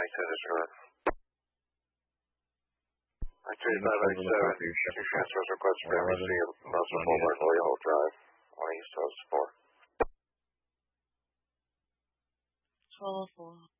Two transfers request for MBC Russell Boulevard, Loyola Drive, on East Coast 4. 1204.